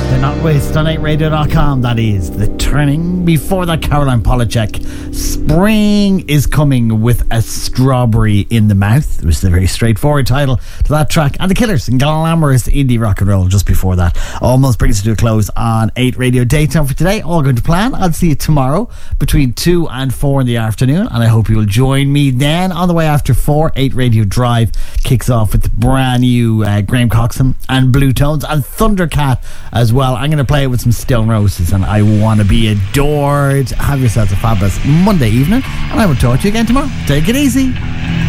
They're Not Waste on 8radio.com. That is The Turning. Before that, Caroline Polachek. Spring is coming with a strawberry in the mouth. It was a very straightforward title to that track. And The Killers in glamorous indie rock and roll just before that. Almost brings it to a close on 8 Radio Daytime for today. All going to plan. I'll see you tomorrow between 2 and 4 in the afternoon. And I hope you will join me then on the way after 4. 8 Radio Drive kicks off with the brand new Graham Coxon and Blue Tones and Thundercat as well. I'm going to play it with some Stone Roses and I Want to Be Adored. Have yourselves a fabulous Monday evening and I will talk to you again tomorrow. Take it easy.